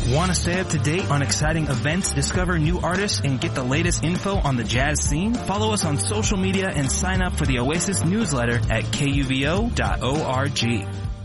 Want to stay up to date on exciting events, discover new artists, and get the latest info on the jazz scene? Follow us on social media and sign up for the Oasis newsletter at kuvo.org.